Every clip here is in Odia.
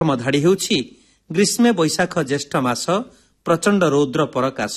ଧାଡ଼ି ହେଉଛି ଗ୍ରୀଷ୍ମେ ବୈଶାଖ ଜ୍ୟେଷ୍ଠ ମାସ ପ୍ରଚଣ୍ଡ ରୌଦ୍ର ପରକାଶ।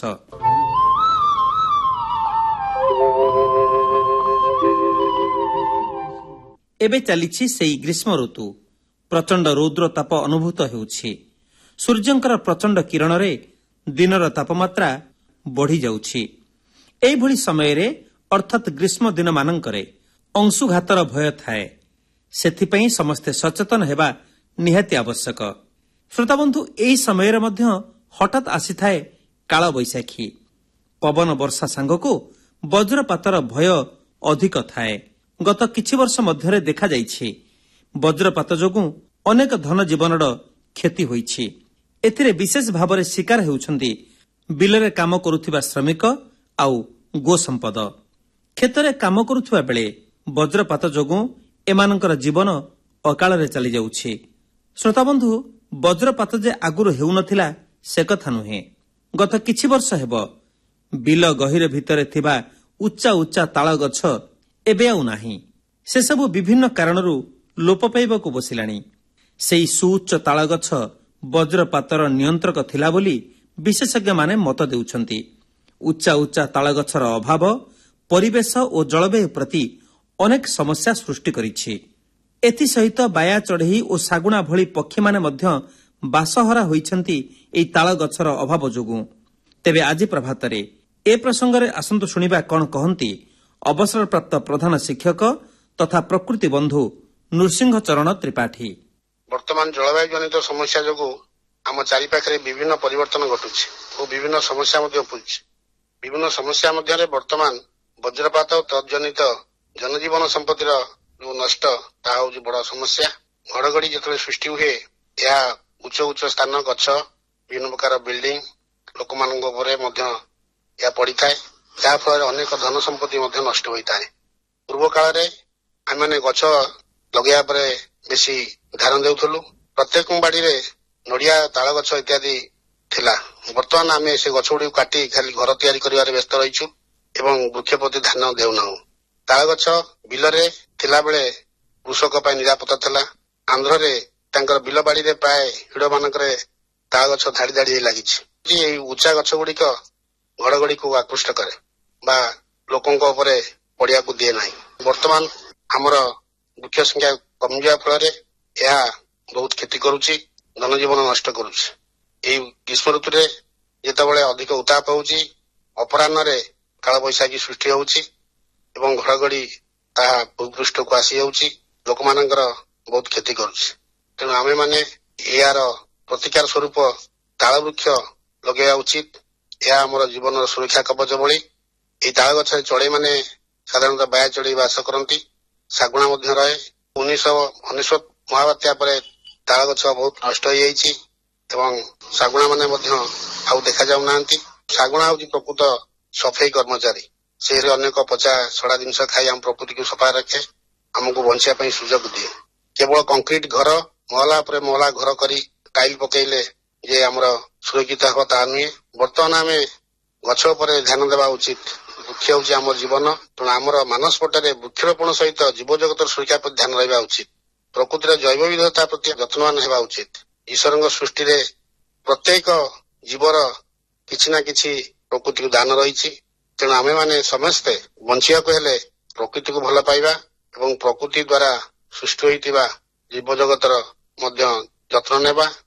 ଏବେ ଚାଲିଛି ସେହି ଗ୍ରୀଷ୍ମ ଋତୁ। ପ୍ରଚଣ୍ଡ ରୌଦ୍ର ତାପ ଅନୁଭୂତ ହେଉଛି। ସୂର୍ଯ୍ୟଙ୍କର ପ୍ରଚଣ୍ଡ କିରଣରେ ଦିନର ତାପମାତ୍ରା ବଢ଼ିଯାଉଛି। ଏହିଭଳି ସମୟରେ ଅର୍ଥାତ୍ ଗ୍ରୀଷ୍ମ ଦିନମାନଙ୍କରେ ଅଂଶୁଘାତର ଭୟ ଥାଏ। ସେଥିପାଇଁ ସମସ୍ତେ ସଚେତନ ହେବା ନିହାତି ଆବଶ୍ୟକ। ଶ୍ରୋତାବନ୍ଧୁ, ଏହି ସମୟରେ ମଧ୍ୟ ହଠାତ୍ ଆସିଥାଏ କାଳବୈଶାଖୀ। ପବନ ବର୍ଷା ସାଙ୍ଗକୁ ବଜ୍ରପାତର ଭୟ ଅଧିକ ଥାଏ। ଗତ କିଛି ବର୍ଷ ମଧ୍ୟରେ ଦେଖାଯାଇଛି ବଜ୍ରପାତ ଯୋଗୁଁ ଅନେକ ଧନ ଜୀବନର କ୍ଷତି ହୋଇଛି। ଏଥିରେ ବିଶେଷ ଭାବରେ ଶିକାର ହେଉଛନ୍ତି ବିଲରେ କାମ କରୁଥିବା ଶ୍ରମିକ ଆଉ ଗୋ ସମ୍ପଦ। କ୍ଷେତରେ କାମ କରୁଥିବା ବେଳେ ବଜ୍ରପାତ ଯୋଗୁଁ ଏମାନଙ୍କର ଜୀବନ ଅକାଳରେ ଚାଲିଯାଉଛି। ଶ୍ରୋତାବନ୍ଧୁ, ବଜ୍ରପାତ ଯେ ଆଗରୁ ହେଉନଥିଲା ସେ କଥା ନୁହେଁ। ଗତ କିଛି ବର୍ଷ ହେବ ବିଲ ଗହୀର ଭିତରେ ଥିବା ଉଚ୍ଚା ଉଚ୍ଚା ତାଳ ଗଛ ଏବେ ଆଉ ନାହିଁ। ସେସବୁ ବିଭିନ୍ନ କାରଣରୁ ଲୋପ ପାଇବାକୁ ବସିଲାଣି। ସେହି ସୁଉଚ୍ଚ ତାଳ ଗଛ ବଜ୍ରପାତର ନିୟନ୍ତ୍ରକ ଥିଲା ବୋଲି ବିଶେଷଜ୍ଞମାନେ ମତ ଦେଉଛନ୍ତି। ଉଚ୍ଚା ଉଚ୍ଚା ତାଳ ଗଛର ଅଭାବ ପରିବେଶ ଓ ଜଳବାୟୁ ପ୍ରତି ଅନେକ ସମସ୍ୟା ସୃଷ୍ଟି କରିଛି। ଏଥିସହିତ ବାୟା ଚଢ଼େଇ ଓ ଶାଗୁଣା ଭଳି ପକ୍ଷୀମାନେ ମଧ୍ୟ ବାସହରା ହୋଇଛନ୍ତି ଏହି ତାଳ ଗଛର ଅଭାବ ଯୋଗୁଁ। ତେବେ ଆଜି ପ୍ରଭାତରେ ଏ ପ୍ରସଙ୍ଗରେ ଆସନ୍ତୁ ଶୁଣିବା କ'ଣ କହନ୍ତି ଅବସରପ୍ରାପ୍ତ ପ୍ରଧାନ ଶିକ୍ଷକ ତଥା ପ୍ରକୃତି ବନ୍ଧୁ ନୃସିଂହ ଚରଣ ତ୍ରିପାଠୀ। ବର୍ତ୍ତମାନ ଜଳବାୟୁ ଜନିତ ସମସ୍ୟା ଯୋଗୁଁ ଆମ ଚାରିପାଖରେ ବିଭିନ୍ନ ପରିବର୍ତ୍ତନ ଘଟୁଛି ଓ ବିଭିନ୍ନ ସମସ୍ୟା ମଧ୍ୟ ଉପୁଜୁଛି। ବିଭିନ୍ନ ସମସ୍ୟା ମଧ୍ୟରେ ବର୍ତ୍ତମାନ ବଜ୍ରପାତ ଓ ତଜ୍ଜନିତ ଜନଜୀବନ ସମ୍ପତ୍ତିର ଯେଉଁ ନଷ୍ଟ, ତାହା ହେଉଛି ବଡ଼ ସମସ୍ୟା। ଘଡ଼ଘଡ଼ି ଯେତେବେଳେ ସୃଷ୍ଟି ହୁଏ, ଏହା ଉଚ୍ଚ ଉଚ୍ଚ ସ୍ଥାନ, ଗଛ, ବିଭିନ୍ନ ପ୍ରକାର ବିଲ୍ଡିଂ ଲୋକମାନଙ୍କ ଉପରେ ମଧ୍ୟ ଏହା ପଡ଼ିଥାଏ। ଯାହା ଫଳରେ ଅନେକ ଧନ ସମ୍ପତ୍ତି ମଧ୍ୟ ନଷ୍ଟ ହୋଇଥାଏ। ପୂର୍ବ କାଳରେ ଆମେମାନେ ଗଛ ଲଗେଇବା ପରେ ବେଶୀ ଧ୍ୟାନ ଦେଉଥିଲୁ। ପ୍ରତ୍ୟେକ ବାଡିରେ ନଡ଼ିଆ, ତାଳ ଗଛ ଇତ୍ୟାଦି ଥିଲା। ବର୍ତ୍ତମାନ ଆମେ ସେ ଗଛ ଗୁଡ଼ିକୁ କାଟି ଖାଲି ଘର ତିଆରି କରିବାରେ ବ୍ୟସ୍ତ ରହିଛୁ ଏବଂ ବୃକ୍ଷ ପ୍ରତି ଧ୍ୟାନ ଦେଉନାହୁଁ। ତାଳ ଗଛ ବିଲରେ ଥିଲାବେଳେ କୃଷକ ପାଇଁ ନିରାପତ୍ତା ଥିଲା। ଆନ୍ଧ୍ରରେ ତାଙ୍କର ବିଲ ବାଡିରେ ପ୍ରାୟ ହିଡ଼ ମାନଙ୍କରେ ତାଳ ଗଛ ଧାଡ଼ି ଧାଡ଼ି ହେଇ ଲାଗିଛି। ଏହି ଉଚ୍ଚା ଗଛ ଗୁଡ଼ିକ ଘଡ଼ଘଡ଼ିକୁ ଆକୃଷ୍ଟ କରେ ବା ଲୋକଙ୍କ ଉପରେ ପଡ଼ିବାକୁ ଦିଏ ନାହିଁ। ବର୍ତ୍ତମାନ ଆମର ବୃକ୍ଷ ସଂଖ୍ୟା କମିଯିବା ଫଳରେ ଏହା ବହୁତ କ୍ଷତି କରୁଛି, ଧନଜୀବନ ନଷ୍ଟ କରୁଛି। ଏହି ଗ୍ରୀଷ୍ମ ଋତୁରେ ଯେତେବେଳେ ଅଧିକ ଉତ୍ତାପ ହେଉଛି, ଅପରାହ୍ନରେ କାଳବୈଶାଖୀ ସୃଷ୍ଟି ହେଉଛି ଏବଂ ଘଡ଼ଘଡ଼ି ତାହା ଭୂପୃଷ୍ଠକୁ ଆସିଯାଉଛି, ଲୋକମାନଙ୍କର ବହୁତ କ୍ଷତି କରୁଛି। ତେଣୁ ଆମେମାନେ ଏହାର ପ୍ରତିକାର ସ୍ୱରୂପ ତାଳ ବୃକ୍ଷ ଲଗାଇବା ଉଚିତ। ଏହା ଆମର ଜୀବନର ସୁରକ୍ଷା କବଚ ଭଳି। ଏହି ତାଳ ଗଛରେ ଚଢ଼େଇମାନେ ସାଧାରଣତଃ ବାୟା ଚଢ଼େଇ ବାସ କରନ୍ତି। ଶାଗୁଣା ମଧ୍ୟ ରହେ। 1999 ମହାବାତ୍ୟା ପରେ ତାଳ ଗଛ ବହୁତ ନଷ୍ଟ ହୋଇଯାଇଛି ଏବଂ ଶାଗୁଣା ମାନେ ମଧ୍ୟ ଆଉ ଦେଖାଯାଉନାହାନ୍ତି। ଶାଗୁଣା ହେଉଛି ପ୍ରକୃତ ସଫେଇ କର୍ମଚାରୀ। ସେ ଅନେକ ପଚା ସଡ଼ା ଜିନିଷ ଖାଇ ଆମ ପ୍ରକୃତିକୁ ସଫା ରଖେ, ଆମକୁ ବଞ୍ଚିବା ପାଇଁ ସୁଯୋଗ ଦିଏ। କେବଳ କଂକ୍ରିଟ ଘର, ମହଲା ଉପରେ ମହଲା ଘର କରି ଟାଇଲ ପକେଇଲେ ଯେ ଆମର ସୁରକ୍ଷିତ ହେବ ତାହା ନୁହେଁ। ବର୍ତ୍ତମାନ ଆମେ ଗଛ ଉପରେ ଧ୍ୟାନ ଦେବା ଉଚିତ। ବୃକ୍ଷ ହେଉଛି ଆମର ଜୀବନ। ତେଣୁ ଆମର ମାନସ ପଟରେ ବୃକ୍ଷରୋପଣ ସହିତ ଜୀବଜଗତର ସୁରକ୍ଷା ପ୍ରତି ଧ୍ୟାନ ରହିବା ଉଚିତ। ପ୍ରକୃତିର ଜୈବ ବିବିଧତା ପ୍ରତି ଯତ୍ନବାନ ହେବା ଉଚିତ। ଈଶ୍ୱରଙ୍କ ସୃଷ୍ଟିରେ ପ୍ରତ୍ୟେକ ଜୀବର କିଛି ନା କିଛି ପ୍ରକୃତିକୁ ଦାନ ରହିଛି। ତେଣୁ ଆମେମାନେ ସମସ୍ତେ ବଞ୍ଚିବାକୁ ହେଲେ ପ୍ରକୃତିକୁ ଭଲ ପାଇବା ଏବଂ ପ୍ରକୃତି ଦ୍ୱାରା ସୃଷ୍ଟି ହୋଇଥିବା ଜୀବଜଗତର ମଧ୍ୟ ଯତ୍ନ ନେବା।